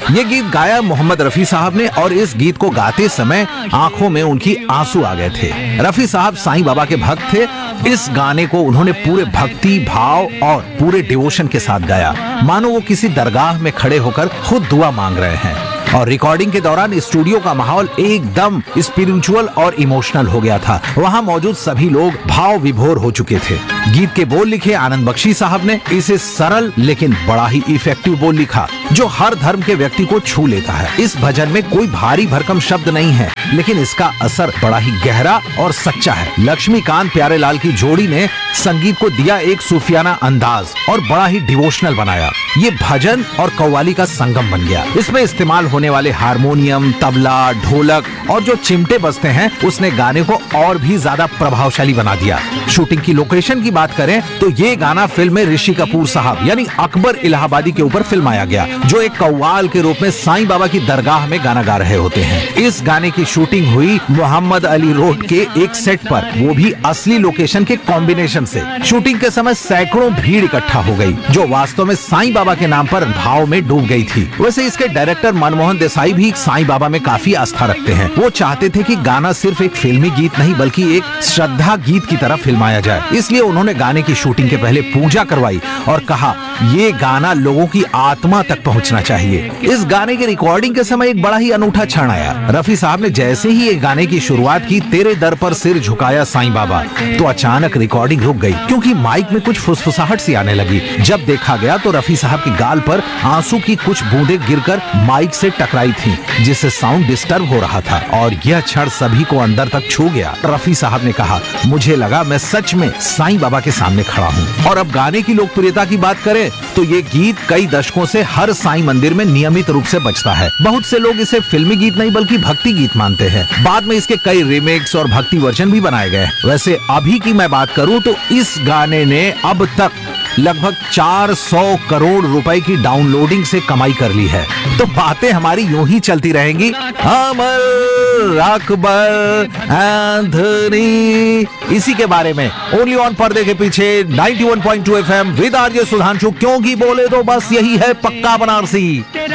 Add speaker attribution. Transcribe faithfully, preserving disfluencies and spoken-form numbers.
Speaker 1: ये गीत गाया मोहम्मद रफी साहब ने और इस गीत को गाते समय आंखों में उनकी आंसू आ गए थे। रफी साहब साईं बाबा के भक्त थे। इस गाने को उन्होंने पूरे भक्ति भाव और पूरे डिवोशन के साथ गाया, मानो वो किसी दरगाह में खड़े होकर खुद दुआ मांग रहे हैं। और रिकॉर्डिंग के दौरान स्टूडियो का माहौल एकदम स्पिरिचुअल और इमोशनल हो गया था। वहां मौजूद सभी लोग भाव विभोर हो चुके थे। गीत के बोल लिखे आनंद बख्शी साहब ने। इसे सरल लेकिन बड़ा ही इफेक्टिव बोल लिखा जो हर धर्म के व्यक्ति को छू लेता है। इस भजन में कोई भारी भरकम शब्द नहीं है, लेकिन इसका असर बड़ा ही गहरा और सच्चा है। लक्ष्मीकांत प्यारेलाल की जोड़ी ने संगीत को दिया एक सूफियाना अंदाज और बड़ा ही डिवोशनल बनाया। ये भजन और कव्वाली का संगम बन गया। इसमें इस्तेमाल होने वाले हारमोनियम, तबला, ढोलक और जो चिमटे बजते हैं उसने गाने को और भी ज्यादा प्रभावशाली बना दिया। शूटिंग की लोकेशन की बात करें तो ये गाना फिल्म में ऋषि कपूर साहब यानी अकबर इलाहाबादी के ऊपर फिल्माया गया, जो एक कव्वाल के रूप में साईं बाबा की दरगाह में गाना गा रहे होते हैं। इस गाने की शूटिंग हुई मोहम्मद अली रोड के एक सेट पर, वो भी असली लोकेशन के कॉम्बिनेशन से। शूटिंग के समय सैकड़ों भीड़ इकट्ठा हो गई, जो वास्तव में साईं बाबा के नाम पर भाव में डूब गई थी। वैसे इसके डायरेक्टर मनमोहन देसाई भी साईं बाबा में काफी आस्था रखते हैं। वो चाहते थे कि गाना सिर्फ एक फिल्मी गीत नहीं बल्कि एक श्रद्धा गीत की तरह फिल्माया जाए, इसलिए उन्होंने गाने की शूटिंग के पहले पूजा करवाई और कहा ये गाना लोगों की आत्मा तक पहुंचना चाहिए। इस गाने की रिकॉर्डिंग के समय एक बड़ा ही अनूठा क्षण आया। रफी साहब ने जैसे ही ये गाने की शुरुआत की, तेरे दर पर सिर झुकाया साईं बाबा, तो अचानक रिकॉर्डिंग रुक गई क्योंकि माइक में कुछ फुसफुसाहट सी आने लगी। जब देखा गया तो रफी साहब की गाल पर आंसू की कुछ बूंदें गिरकर माइक से टकराई थी, जिससे साउंड डिस्टर्ब हो रहा था और यह क्षण सभी को अंदर तक छू गया। रफी साहब ने कहा, मुझे लगा मैं सच में साईं बाबा के सामने खड़ा हूँ। और अब गाने की लोकप्रियता की बात करें तो ये गीत कई दशकों से हर साईं मंदिर में नियमित रूप से बजता है। बहुत से लोग इसे फिल्मी गीत नहीं बल्कि भक्ति गीत मानते हैं। बाद में इसके कई रिमिक्स और भक्ति वर्जन भी बनाए गए। वैसे अभी की मैं बात करूं तो इस गाने ने अब तक लगभग चार सौ करोड़ रुपए की डाउनलोडिंग से कमाई कर ली है। तो बातें हमारी यूं ही चलती रहेंगी। अमर अकबर एंथनी, इसी के बारे में ओनली ऑन पर्दे के पीछे ninety one point two FM with RJ Sudhanshu, क्योंकि बोले तो बस यही है पक्का बनारसी।